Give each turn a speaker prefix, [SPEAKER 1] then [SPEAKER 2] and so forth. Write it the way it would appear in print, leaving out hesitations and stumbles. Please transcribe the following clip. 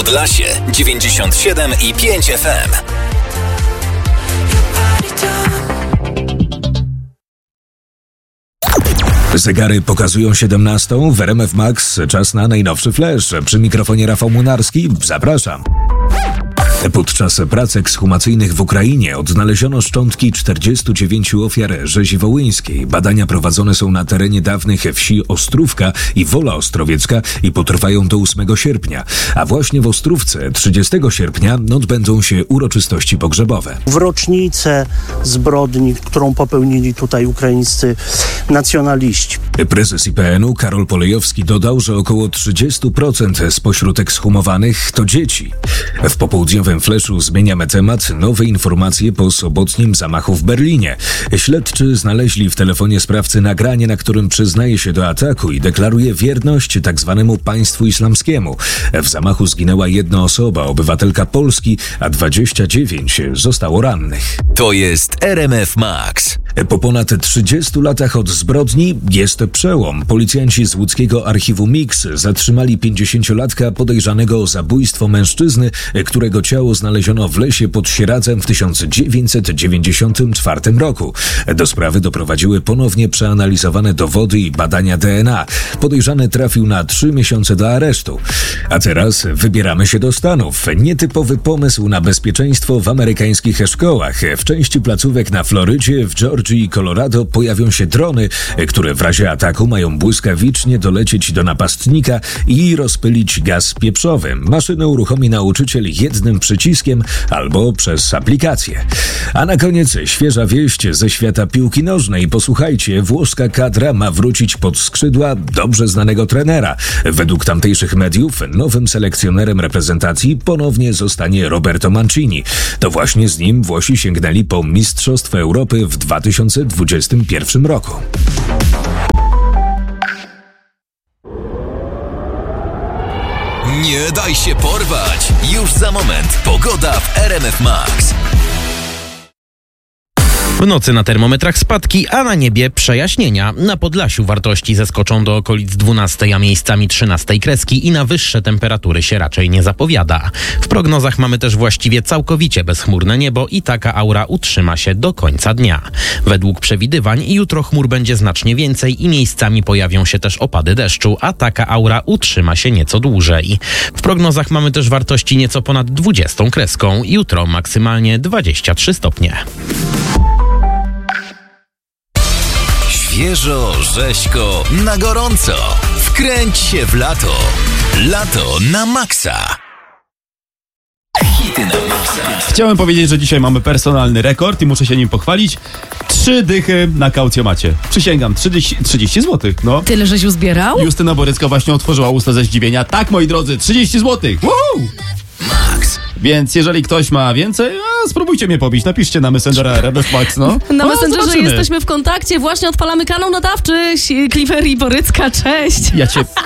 [SPEAKER 1] Podlasie 97,5 FM. Zegary pokazują 17. W RMF Max czas na najnowszy flash. Przy mikrofonie Rafał Młynarski. Zapraszam. Podczas prac ekshumacyjnych w Ukrainie odnaleziono szczątki 49 ofiar rzezi wołyńskiej. Badania prowadzone są na terenie dawnych wsi Ostrówka i Wola Ostrowiecka i potrwają do 8 sierpnia. A właśnie w Ostrówce 30 sierpnia odbędą się uroczystości pogrzebowe.
[SPEAKER 2] W rocznicę zbrodni, którą popełnili tutaj ukraińscy nacjonaliści.
[SPEAKER 1] Prezes IPN-u Karol Polejowski dodał, że około 30% spośród ekshumowanych to dzieci. W popołudniowym fleszu zmieniamy temat. Nowe informacje po sobotnim zamachu w Berlinie. Śledczy znaleźli w telefonie sprawcy nagranie, na którym przyznaje się do ataku i deklaruje wierność tzw. państwu islamskiemu. W zamachu zginęła 1 osoba, obywatelka Polski, a 29 zostało rannych. To jest RMF Max. Po ponad 30 latach od zbrodni jest przełom. Policjanci z łódzkiego archiwum Mix zatrzymali 50-latka podejrzanego o zabójstwo mężczyzny, którego ciało znaleziono w lesie pod Sieradzem w 1994 roku. Do sprawy doprowadziły ponownie przeanalizowane dowody i badania DNA. Podejrzany trafił na 3 miesiące do aresztu. A teraz wybieramy się do Stanów. Nietypowy pomysł na bezpieczeństwo w amerykańskich szkołach. W części placówek na Florydzie, w Georgii i Colorado pojawią się drony, które w razie ataku mają błyskawicznie dolecieć do napastnika i rozpylić gaz pieprzowy. Maszynę uruchomi nauczyciel jednym przyciskiem albo przez aplikację. A na koniec świeża wieść ze świata piłki nożnej. Posłuchajcie, włoska kadra ma wrócić pod skrzydła dobrze znanego trenera. Według tamtejszych mediów nowym selekcjonerem reprezentacji ponownie zostanie Roberto Mancini. To właśnie z nim Włosi sięgnęli po Mistrzostwo Europy w 2021 roku. Nie daj się porwać! Już za moment pogoda w RMF Max.
[SPEAKER 3] W nocy na termometrach spadki, a na niebie przejaśnienia. Na Podlasiu wartości zeskoczą do okolic 12, a miejscami 13 kreski i na wyższe temperatury się raczej nie zapowiada. W prognozach mamy też właściwie całkowicie bezchmurne niebo i taka aura utrzyma się do końca dnia. Według przewidywań jutro chmur będzie znacznie więcej i miejscami pojawią się też opady deszczu, a taka aura utrzyma się nieco dłużej. W prognozach mamy też wartości nieco ponad 20 kreską. Jutro maksymalnie 23 stopnie.
[SPEAKER 1] Świeżo, rzeźko, na gorąco. Wkręć się w lato. Lato na maksa. Hity na maksa.
[SPEAKER 4] Chciałem powiedzieć, że dzisiaj mamy personalny rekord i muszę się nim pochwalić. 3 dychy na kaucjomacie. Przysięgam, 30 zł. No.
[SPEAKER 5] Tyle, żeś uzbierał?
[SPEAKER 4] Justyna Borycka właśnie otworzyła usta ze zdziwienia. Tak, moi drodzy, 30 zł. Woo!
[SPEAKER 1] Max.
[SPEAKER 4] Więc jeżeli ktoś ma więcej, spróbujcie mnie pobić. Napiszcie na Messengera RMF Max, no.
[SPEAKER 5] Na Messengerze
[SPEAKER 4] zobaczymy.
[SPEAKER 5] jesteśmy w kontakcie. Właśnie odpalamy kanał nadawczy. Klifer i Borycka, cześć.
[SPEAKER 4] Ja cię